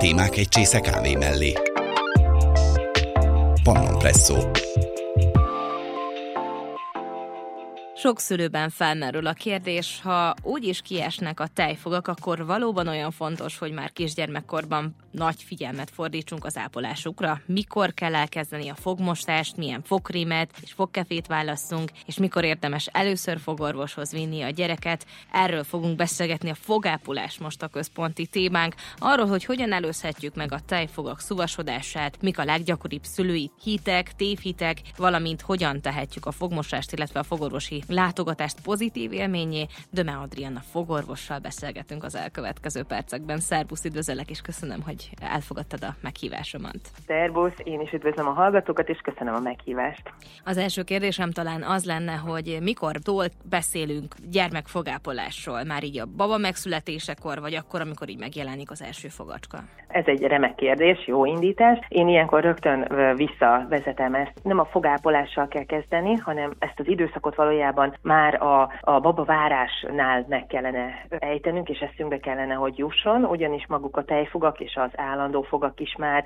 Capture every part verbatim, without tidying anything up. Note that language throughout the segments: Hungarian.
Témák egy csésze kávé mellé. Pannon Presszó. Sok szülőben felmerül a kérdés, ha úgy is kiesnek a tejfogak, akkor valóban olyan fontos, hogy már kisgyermekkorban nagy figyelmet fordítsunk az ápolásukra. Mikor kell elkezdeni a fogmosást, milyen fogkrémet és fogkefét válasszunk, és mikor érdemes először fogorvoshoz vinni a gyereket. Erről fogunk beszélgetni, a fogápolás most a központi témánk. Arról, hogy hogyan előzhetjük meg a tejfogak szuvasodását, mik a leggyakoribb szülői hitek, tévhitek, valamint hogyan tehetjük a fogmosást, illetve a fogorvosi látogatást pozitív élményé. Döme Adrianna fogorvossal beszélgetünk az elkövetkező percekben. Szerbusz, üdvözöllek, és köszönöm, hogy elfogadtad a meghívásomat. Szerbusz, én is üdvözlöm a hallgatókat, és köszönöm a meghívást. Az első kérdésem talán az lenne, hogy mikortól beszélünk gyermekfogápolásról? Már így a baba megszületésekor, vagy akkor, amikor így megjelenik az első fogacska? Ez egy remek kérdés, jó indítás. Én ilyenkor rögtön visszavezetem ezt. Nem a fogápolással kell kezdeni, hanem ezt az időszakot valójában már a, a babavárásnál meg kellene ejtenünk, és eszünkbe kellene, hogy jusson, ugyanis maguk a tejfogak és az állandó fogak is már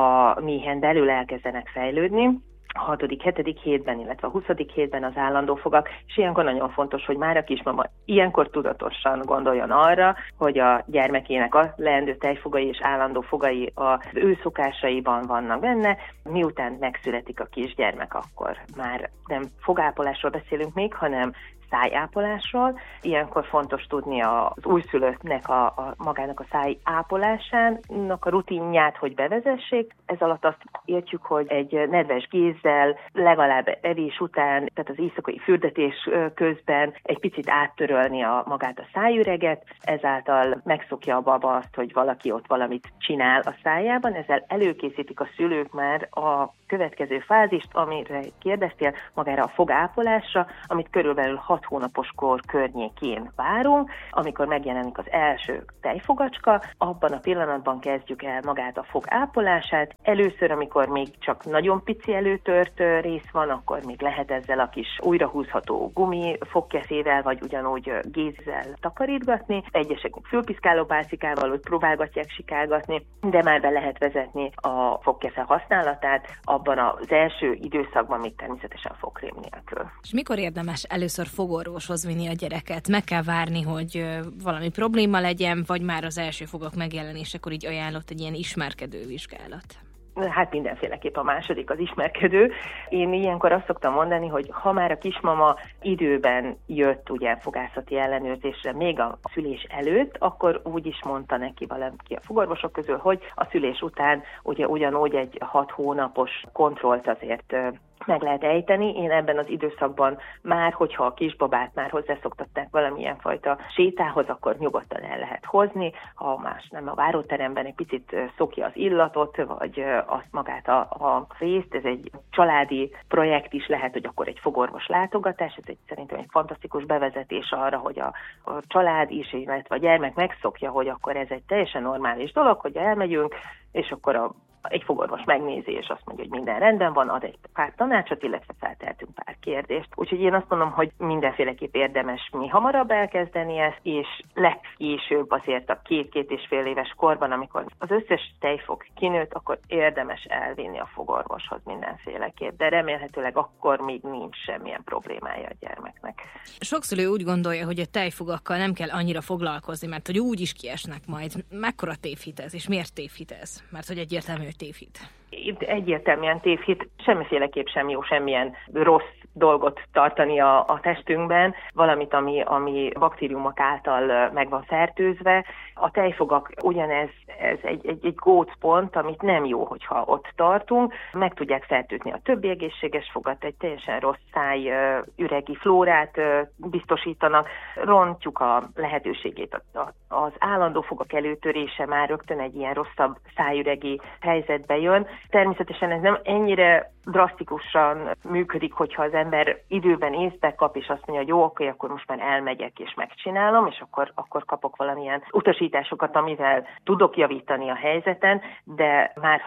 a méhen belül elkezdenek fejlődni. A hatodik, hetedik hétben, illetve a huszadik hétben az állandó fogak, és ilyenkor nagyon fontos, hogy már a kismama ilyenkor tudatosan gondoljon arra, hogy a gyermekének a leendő tejfogai és állandó fogai az ő szokásaiban vannak benne, miután megszületik a kisgyermek, akkor már nem fogápolásról beszélünk még, hanem szájápolásról. Ilyenkor fontos tudni az újszülöttnek a, a magának a szájápolásának a rutinját, hogy bevezessék. Ez alatt azt értjük, hogy egy nedves gézzel legalább evés után, tehát az éjszakai fürdetés közben egy picit áttörölni a magát a szájüreget, ezáltal megszokja a baba azt, hogy valaki ott valamit csinál a szájában, ezzel előkészítik a szülők már a következő fázist, amire kérdeztél, magára a fogápolásra, amit körülbelül hat hónapos kor környékén várunk, amikor megjelenik az első tejfogacska, abban a pillanatban kezdjük el magát a fogápolását. Először, amikor még csak nagyon pici előtört rész van, akkor még lehet ezzel a kis újrahúzható gumi fogkefével, vagy ugyanúgy gézzel takarítgatni. Egyesek fülpiszkáló pálcikával, hogy próbálgatják sikálgatni, de már be lehet vezetni a fogkefe használatát abban az első időszakban, még természetesen fogkrém nélkül. És mikor érdemes először fogorvoshoz vinni a gyereket? Meg kell várni, hogy valami probléma legyen, vagy már az első fogak megjelenésekor így ajánlott egy ilyen ismerkedő vizsgálat? Hát mindenféleképp a második az ismerkedő. Én ilyenkor azt szoktam mondani, hogy ha már a kismama időben jött ugye fogászati ellenőrzésre még a szülés előtt, akkor úgy is mondta neki valaki a fogorvosok közül, hogy a szülés után ugye ugyanúgy egy hat hónapos kontrollt azért meg lehet ejteni. Én ebben az időszakban már, hogyha a kisbabát már hozzászoktatták valamilyen fajta sétához, akkor nyugodtan el lehet hozni. Ha más nem, a váróteremben egy picit szokja az illatot, vagy azt magát a, a részt. Ez egy családi projekt is lehet, hogy akkor egy fogorvos látogatás. Ez egy szerintem egy fantasztikus bevezetés arra, hogy a, a család is, illetve a gyermek megszokja, hogy akkor ez egy teljesen normális dolog, hogy elmegyünk, és akkor a egy fogorvos megnézi, és azt mondja, hogy minden rendben van, ad egy pár tanácsot, illetve feltehetünk pár kérdést. Úgyhogy én azt mondom, hogy mindenféleképp érdemes mi hamarabb elkezdeni ezt, és legkésőbb azért a két-két és fél éves korban, amikor az összes tejfog kinőtt, akkor érdemes elvinni a fogorvoshoz mindenféleképp, de remélhetőleg akkor még nincs semmilyen problémája a gyermeknek. Sok szülő úgy gondolja, hogy a tejfogakkal nem kell annyira foglalkozni, mert hogy úgy is kiesnek majd. Mekkora tévhit ez, és miért tévhit ez? Mert hogy egyértelmű tévhit. Itt egyértelműen tévhit, semmiféleképp sem jó semmilyen rossz dolgot tartani a, a testünkben, valamit, ami, ami baktériumok által meg van fertőzve. A tejfogak ugyanez, ez egy, egy, egy gócpont, amit nem jó, hogyha ott tartunk. Meg tudják fertőzni a többi egészséges fogat, egy teljesen rossz szájüregi flórát biztosítanak, rontjuk a lehetőségét. Az állandó fogak előtörése már rögtön egy ilyen rosszabb szájüregi helyzetbe jön. Természetesen ez nem ennyire drasztikusan működik, hogyha az ember időben észbe kap, és azt mondja, hogy jó, oké, akkor most már elmegyek és megcsinálom, és akkor, akkor kapok valamilyen utasításokat, amivel tudok javítani a helyzeten, de már ha csak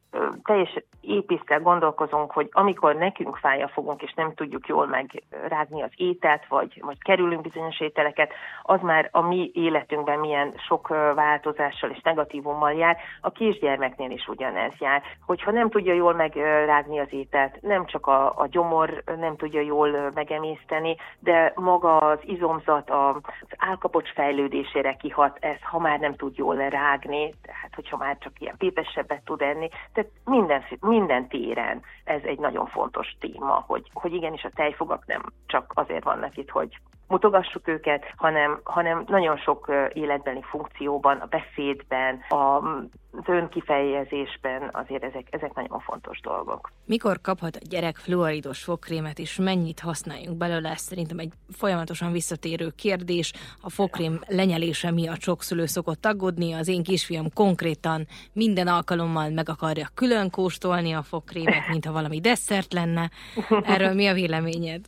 teljes épésszel gondolkozunk, hogy amikor nekünk fáj a fogunk, és nem tudjuk jól megrágni az ételt, vagy, vagy kerülünk bizonyos ételeket, az már a mi életünkben milyen sok változással és negatívummal jár, a kisgyermeknél is ugyanez jár. Hogyha nem tudja jól megrágni az ételt, nem csak a, a gyomor nem tudja jól megemészteni, de maga az izomzat, az állkapocs fejlődésére kihat ez, ha már nem tud jól rágni, tehát hogyha már csak ilyen pépesebbet tud enni, tehát minden, minden téren ez egy nagyon fontos téma, hogy, hogy igenis a tejfogak nem csak azért vannak itt, hogy mutogassuk őket, hanem, hanem nagyon sok életbeli funkcióban, a beszédben, a az önkifejezésben azért ezek, ezek nagyon fontos dolgok. Mikor kaphat a gyerek fluoridos fogkrémet, és mennyit használjunk belőle? Ez szerintem egy folyamatosan visszatérő kérdés. A fogkrém lenyelése miatt sok szülő szokott aggódni. Az én kisfiam konkrétan minden alkalommal meg akarja külön kóstolni a fogkrémet, mintha valami desszert lenne. Erről mi a véleményed?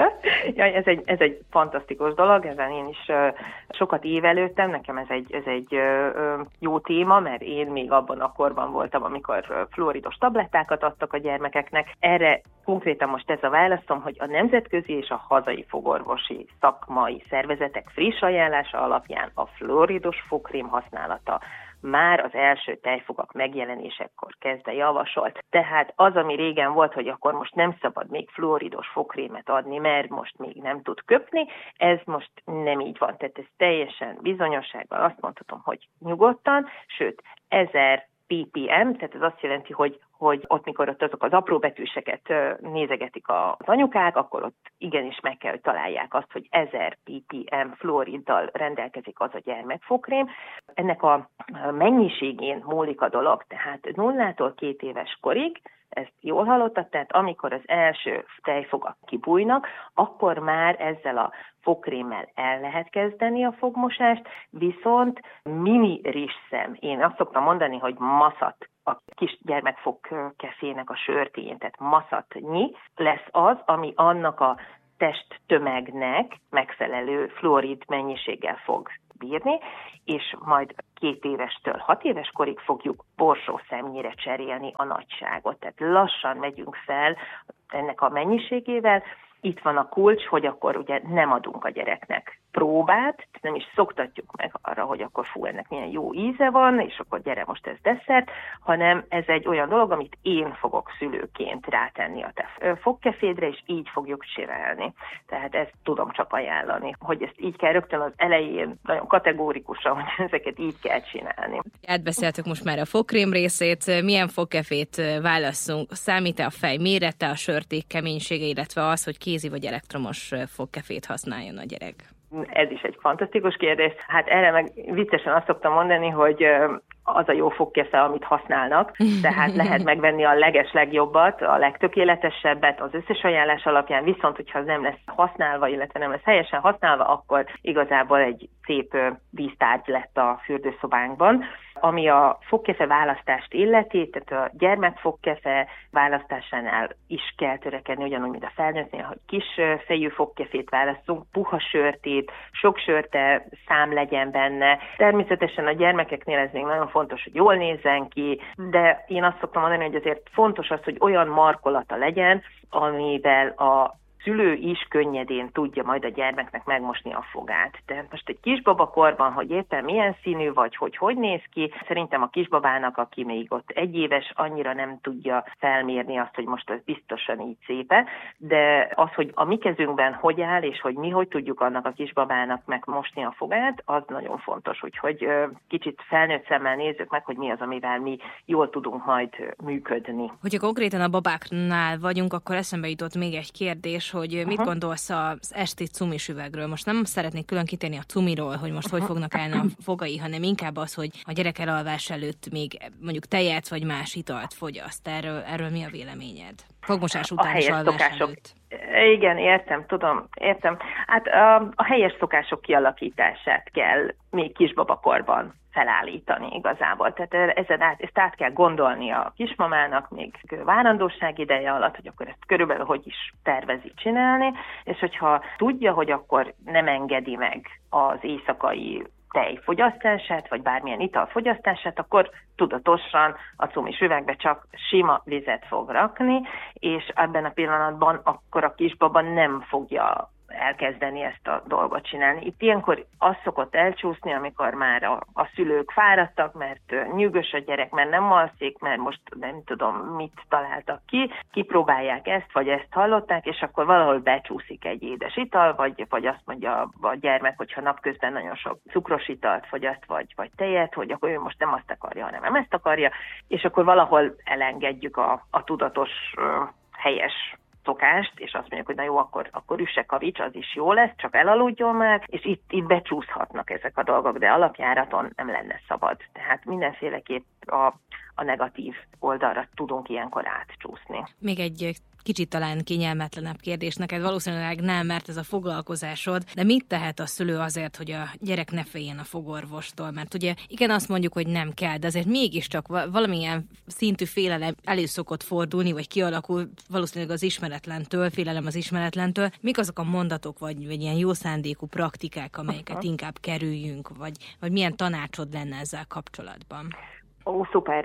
Jaj, ez egy, ez egy fantasztikus dolog, ezen én is uh, sokat évelődtem, nekem ez egy, ez egy uh, jó téma, mert én még abban a korban voltam, amikor uh, fluoridos tablettákat adtak a gyermekeknek. Erre konkrétan most ez a válaszom, hogy a nemzetközi és a hazai fogorvosi szakmai szervezetek friss ajánlása alapján a fluoridos fogkrém használata már az első tejfogak megjelenésekor kezdve javasolt. Tehát az, ami régen volt, hogy akkor most nem szabad még fluoridos fogkrémet adni, mert most még nem tud köpni, ez most nem így van. Tehát ez teljesen bizonyossággal azt mondhatom, hogy nyugodtan, sőt, ezer ppm, tehát ez azt jelenti, hogy hogy ott, mikor ott azok az apró betűseket nézegetik az anyukák, akkor ott igenis meg kell, hogy találják azt, hogy ezer ppm fluoriddal rendelkezik az a gyermekfogkrém. Ennek a mennyiségén múlik a dolog, tehát nullától két éves korig, ezt jól hallottad, tehát amikor az első tejfogak kibújnak, akkor már ezzel a fogkrémmel el lehet kezdeni a fogmosást, viszont mini rizsszem, én azt szoktam mondani, hogy maszat, a kis gyermekfogkefének a sörtéjén, tehát maszatnyi lesz az, ami annak a testtömegnek megfelelő fluorid mennyiséggel fog bírni, és majd két évestől hat éves korig fogjuk borsószemnyire cserélni a nagyságot. Tehát lassan megyünk fel ennek a mennyiségével. Itt van a kulcs, hogy akkor ugye nem adunk a gyereknek próbát, nem is szoktatjuk meg arra, hogy akkor fú, ennek milyen jó íze van, és akkor gyere, most ez desszert, hanem ez egy olyan dolog, amit én fogok szülőként rátenni a te fogkefédre, és így fogjuk csinálni. Tehát ezt tudom csak ajánlani, hogy ezt így kell rögtön az elején, nagyon kategórikusan, hogy ezeket így kell csinálni. Átbeszéltük most már a fogkrém részét, milyen fogkefét válasszunk? Számít-e a fej mérete, a sörték keménysége, illetve az, hogy kézi vagy elektromos fogkefét használjon a gyerek? Ez is egy fantasztikus kérdés. Hát erre meg viccesen azt szoktam mondani, hogy az a jó fogkefe, amit használnak, tehát lehet megvenni a leges-legjobbat, a legtökéletesebbet az összes ajánlás alapján, viszont hogyha az nem lesz használva, illetve nem lesz helyesen használva, akkor igazából egy szép dísztárgy lett a fürdőszobánkban. Ami a fogkefe választást illeti, tehát a gyermekfogkefe választásánál is kell törekedni, ugyanúgy, mint a felnőttnél, hogy kis fejű fogkefét választunk, puha sörtét, sok sörte szám legyen benne. Természetesen a gyermekeknél ez még nagyon fontos, hogy jól nézzen ki, de én azt szoktam mondani, hogy azért fontos az, hogy olyan markolata legyen, amivel a szülő is könnyedén tudja majd a gyermeknek megmosni a fogát. Tehát most egy kisbabakorban, hogy éppen milyen színű vagy, hogy hogy néz ki, szerintem a kisbabának, aki még ott egy éves, annyira nem tudja felmérni azt, hogy most ez biztosan így szépe, de az, hogy a mi kezünkben hogy áll, és hogy mi hogy tudjuk annak a kisbabának megmosni a fogát, az nagyon fontos, úgyhogy kicsit felnőtt szemmel nézzük meg, hogy mi az, amivel mi jól tudunk majd működni. Hogyha konkrétan a babáknál vagyunk, akkor eszembe jutott még egy kérdés, hogy mit uh-huh. gondolsz az esti cumis üvegről. Most nem szeretnék külön kitérni a cumiról, hogy most uh-huh. hogy fognak állni a fogai, hanem inkább az, hogy a gyerek elalvás előtt még mondjuk tejet vagy más italt fogyaszt. Erről, erről mi a véleményed? Fogmosás után és alvás szokások. Előtt. Igen, értem, tudom, értem. Hát a, a helyes szokások kialakítását kell még kisbabakorban felállítani igazából. Tehát ezen át, ezt át kell gondolni a kismamának még várandóság ideje alatt, hogy akkor ezt körülbelül hogy is tervezi csinálni, és hogyha tudja, hogy akkor nem engedi meg az éjszakai tej fogyasztását, vagy bármilyen ital fogyasztását, akkor tudatosan a cumis üvegbe csak sima vizet fog rakni, és ebben a pillanatban akkor a kisbaba nem fogja elkezdeni ezt a dolgot csinálni. Itt ilyenkor az szokott elcsúszni, amikor már a, a szülők fáradtak, mert nyűgös a gyerek, mert nem alszik, mert most nem tudom, mit találtak ki, kipróbálják ezt, vagy ezt hallották, és akkor valahol becsúszik egy édes ital, vagy, vagy azt mondja a gyermek, hogyha napközben nagyon sok cukros italt fogyaszt, vagy, vagy tejet, hogy akkor ő most nem azt akarja, hanem nem ezt akarja, és akkor valahol elengedjük a, a tudatos, helyes szokást, és azt mondjuk, hogy na jó, akkor, akkor üsse kavics, az is jó lesz, csak elaludjon már, és itt, itt becsúszhatnak ezek a dolgok, de alapjáraton nem lenne szabad. Tehát mindenféleképp a, a negatív oldalra tudunk ilyenkor átcsúszni. Még egy kicsit talán kényelmetlenebb kérdés neked, valószínűleg nem, mert ez a foglalkozásod, de mit tehet a szülő azért, hogy a gyerek ne féljen a fogorvostól? Mert ugye igen, azt mondjuk, hogy nem kell, de azért mégiscsak valamilyen szintű félelem elő szokott fordulni, vagy kialakul valószínűleg az ismeretlentől, félelem az ismeretlentől. Mik azok a mondatok, vagy, vagy ilyen jó szándékú praktikák, amelyeket uh-huh. inkább kerüljünk, vagy, vagy milyen tanácsod lenne ezzel kapcsolatban? Ó, szuper.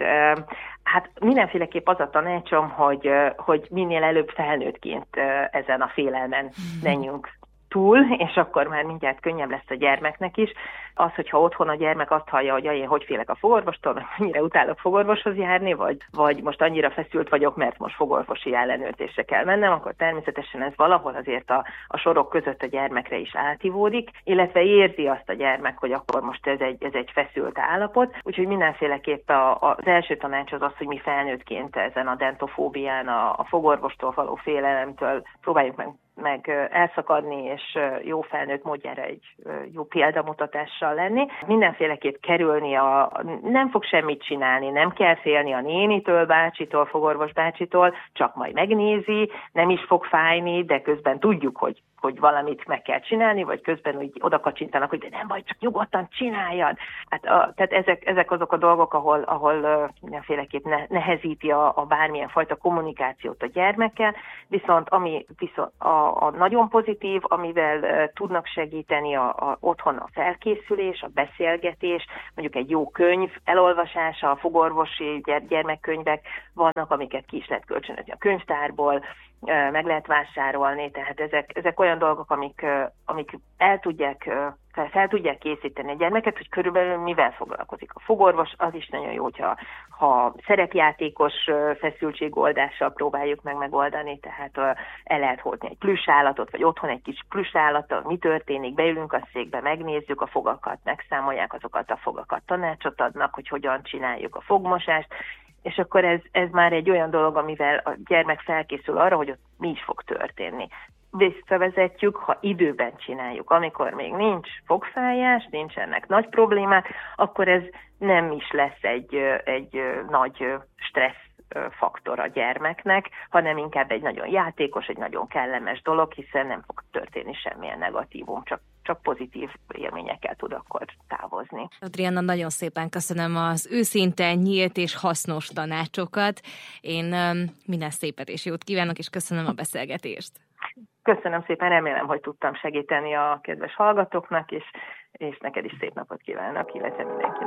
Hát mindenféleképp az a tanácsom, hogy, hogy minél előbb felnőttként ezen a félelmen menjünk túl, és akkor már mindjárt könnyebb lesz a gyermeknek is. Az, hogyha otthon a gyermek azt hallja, hogy én hogy félek a fogorvostól, mert mennyire utálok fogorvoshoz járni, vagy, vagy most annyira feszült vagyok, mert most fogorvosi ellenőrzésre kell mennem, akkor természetesen ez valahol azért a, a sorok között a gyermekre is átívódik, illetve érzi azt a gyermek, hogy akkor most ez egy, ez egy feszült állapot. Úgyhogy mindenféleképp a, az első tanács az az, hogy mi felnőttként ezen a dentofóbián, a, a fogorvostól való félelemtől próbáljuk meg meg elszakadni, és jó felnőtt módjára egy jó példamutatással lenni. Mindenféleképp kerülni a... nem fog semmit csinálni, nem kell félni a nénitől, bácsitól, fogorvos bácsitól, csak majd megnézi, nem is fog fájni, de közben tudjuk, hogy hogy valamit meg kell csinálni, vagy közben úgy odakacsintanak, hogy de nem baj, csak nyugodtan csináljad. Hát a, tehát ezek, ezek azok a dolgok, ahol, ahol uh, mindenféleképp ne, nehezíti a, a bármilyen fajta kommunikációt a gyermekkel, viszont ami viszont a, a nagyon pozitív, amivel uh, tudnak segíteni a, a, otthon a felkészülés, a beszélgetés, mondjuk egy jó könyv elolvasása, a fogorvosi gyere, gyermekkönyvek vannak, amiket ki is lehet kölcsönözni a könyvtárból, meg lehet vásárolni, tehát ezek, ezek olyan dolgok, amik, amik el tudják, fel, fel tudják készíteni a gyermeket, hogy körülbelül mivel foglalkozik a fogorvos, az is nagyon jó, hogyha ha szerepjátékos feszültségoldással próbáljuk meg megoldani, tehát el lehet hozni egy plüssállatot, vagy otthon egy kis plüssállattal, mi történik, beülünk a székbe, megnézzük a fogakat, megszámolják azokat a fogakat, tanácsot adnak, hogy hogyan csináljuk a fogmosást, és akkor ez, ez már egy olyan dolog, amivel a gyermek felkészül arra, hogy ott mi is fog történni. Visszavezetjük, ha időben csináljuk, amikor még nincs fogfájás, nincsenek nagy problémák, akkor ez nem is lesz egy, egy nagy stressz faktor a gyermeknek, hanem inkább egy nagyon játékos, egy nagyon kellemes dolog, hiszen nem fog történni semmilyen negatívum, csak, csak pozitív élményekkel tud akkor távozni. Adrianna, nagyon szépen köszönöm az őszinte, nyílt és hasznos tanácsokat. Én um, minden szépet és jót kívánok, és köszönöm a beszélgetést. Köszönöm szépen, remélem, hogy tudtam segíteni a kedves hallgatóknak, és, és neked is szép napot kívánok, illetve mindenkinek.